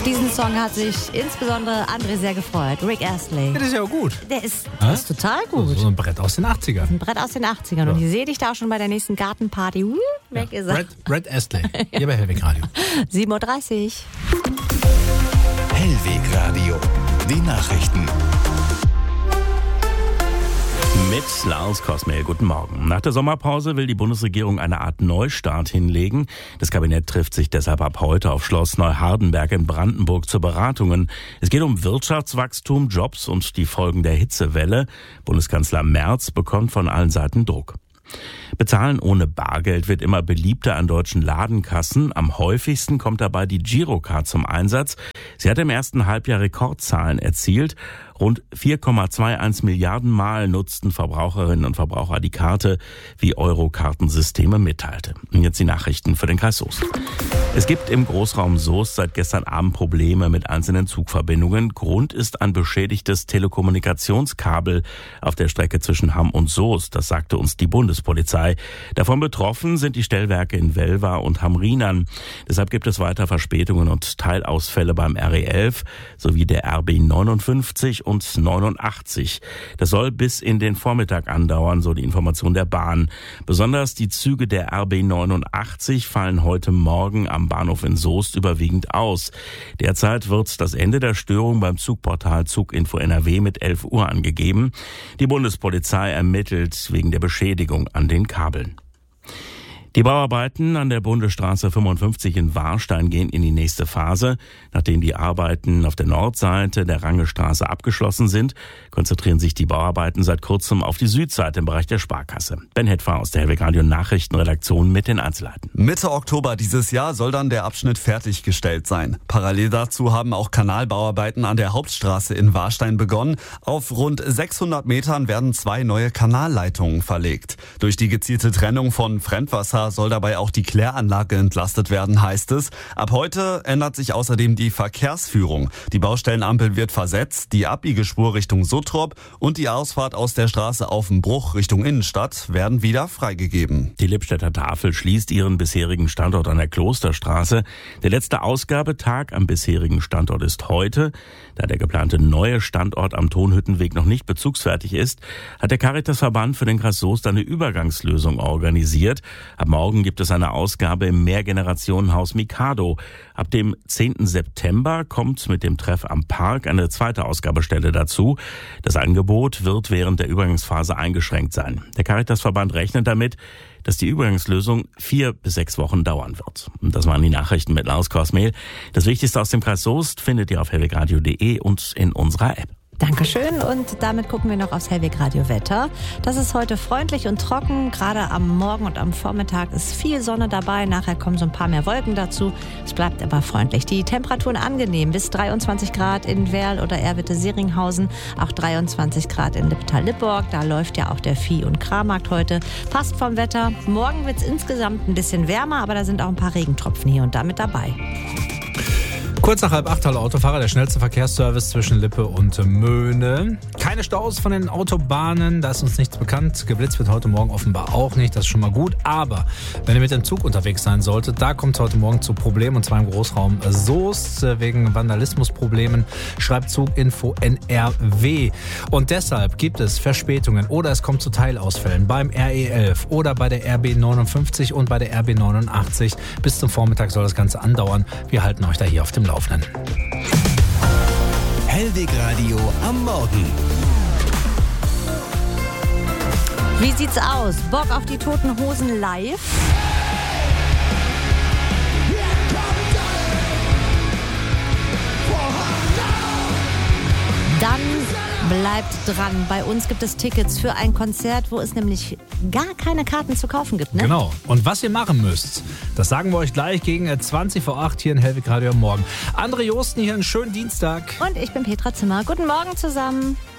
Diesen Song hat sich insbesondere André sehr gefreut. Rick Astley. Das ist ja auch gut. Der ist total gut. So ein Brett aus den 80ern. Ein Brett aus den 80ern. Ja. Und ich sehe dich da auch schon bei der nächsten Gartenparty. Weg ist er. Brett Astley. Hier bei Hellweg Radio. 7:30 Uhr. Hellweg Radio. Die Nachrichten. Mit Lars Kosmel, guten Morgen. Nach der Sommerpause will die Bundesregierung eine Art Neustart hinlegen. Das Kabinett trifft sich deshalb ab heute auf Schloss Neuhardenberg in Brandenburg zu Beratungen. Es geht um Wirtschaftswachstum, Jobs und die Folgen der Hitzewelle. Bundeskanzler Merz bekommt von allen Seiten Druck. Bezahlen ohne Bargeld wird immer beliebter an deutschen Ladenkassen. Am häufigsten kommt dabei die Girocard zum Einsatz. Sie hat im ersten Halbjahr Rekordzahlen erzielt. Rund 4,21 Milliarden Mal nutzten Verbraucherinnen und Verbraucher die Karte, wie Euro-Kartensysteme mitteilte. Und jetzt die Nachrichten für den Kreis Soest. Es gibt im Großraum Soest seit gestern Abend Probleme mit einzelnen Zugverbindungen. Grund ist ein beschädigtes Telekommunikationskabel auf der Strecke zwischen Hamm und Soest. Das sagte uns die Bundespolizei. Davon betroffen sind die Stellwerke in Welver und Hamrinern. Deshalb gibt es weiter Verspätungen und Teilausfälle beim RE11 sowie der RB 59 und 89. Das soll bis in den Vormittag andauern, so die Information der Bahn. Besonders die Züge der RB 89 fallen heute Morgen am Bahnhof in Soest überwiegend aus. Derzeit wird das Ende der Störung beim Zugportal Zuginfo NRW mit 11 Uhr angegeben. Die Bundespolizei ermittelt wegen der Beschädigung an den Kabeln. Die Bauarbeiten an der Bundesstraße 55 in Warstein gehen in die nächste Phase. Nachdem die Arbeiten auf der Nordseite der Rangestraße abgeschlossen sind, konzentrieren sich die Bauarbeiten seit kurzem auf die Südseite im Bereich der Sparkasse. Ben Hetfer aus der Hellweg Radio Nachrichtenredaktion mit den Einzelheiten. Mitte Oktober dieses Jahr soll dann der Abschnitt fertiggestellt sein. Parallel dazu haben auch Kanalbauarbeiten an der Hauptstraße in Warstein begonnen. Auf rund 600 Metern werden 2 neue Kanalleitungen verlegt. Durch die gezielte Trennung von Fremdwasser soll dabei auch die Kläranlage entlastet werden, heißt es. Ab heute ändert sich außerdem die Verkehrsführung. Die Baustellenampel wird versetzt, die Abbiegespur Richtung Suttrop und die Ausfahrt aus der Straße Aufenbruch Richtung Innenstadt werden wieder freigegeben. Die Lippstädter Tafel schließt ihren bisherigen Standort an der Klosterstraße. Der letzte Ausgabetag am bisherigen Standort ist heute. Da der geplante neue Standort am Tonhüttenweg noch nicht bezugsfertig ist, hat der Caritasverband für den Kreis Soest eine Übergangslösung organisiert. Ab morgen gibt es eine Ausgabe im Mehrgenerationenhaus Mikado. Ab dem 10. September kommt mit dem Treff am Park eine zweite Ausgabestelle dazu. Das Angebot wird während der Übergangsphase eingeschränkt sein. Der Caritasverband rechnet damit, dass die Übergangslösung 4 bis 6 Wochen dauern wird. Und das waren die Nachrichten mit Lars Kosmel. Das Wichtigste aus dem Kreis Soest findet ihr auf hellwegradio.de und in unserer App. Dankeschön und damit gucken wir noch aufs Hellweg Radio Wetter. Das ist heute freundlich und trocken. Gerade am Morgen und am Vormittag ist viel Sonne dabei. Nachher kommen so ein paar mehr Wolken dazu. Es bleibt aber freundlich. Die Temperaturen angenehm. Bis 23 Grad in Werl oder Erwitte-Seringhausen. Auch 23 Grad in Lipptal-Lipborg. Da läuft ja auch der Vieh- und Krammarkt heute. Passt vom Wetter. Morgen wird es insgesamt ein bisschen wärmer, aber da sind auch ein paar Regentropfen hier und da mit dabei. Kurz nach 7:30, hallo Autofahrer, der schnellste Verkehrsservice zwischen Lippe und Möhne. Keine Staus von den Autobahnen, da ist uns nichts bekannt. Geblitzt wird heute Morgen offenbar auch nicht, das ist schon mal gut. Aber wenn ihr mit dem Zug unterwegs sein solltet, da kommt es heute Morgen zu Problemen, und zwar im Großraum Soest wegen Vandalismusproblemen. Schreibt Zuginfo NRW. Und deshalb gibt es Verspätungen oder es kommt zu Teilausfällen beim RE11 oder bei der RB 59 und bei der RB 89. Bis zum Vormittag soll das Ganze andauern. Wir halten euch da hier auf dem Laufenden. Hellweg Radio am Morgen. Wie sieht's aus? Bock auf die Toten Hosen live? Dann bleibt dran. Bei uns gibt es Tickets für ein Konzert, wo es nämlich gar keine Karten zu kaufen gibt. Ne? Genau. Und was ihr machen müsst, das sagen wir euch gleich gegen 20 vor 8 hier in Hellweg Radio am Morgen. André Josten hier, einen schönen Dienstag. Und ich bin Petra Zimmer. Guten Morgen zusammen.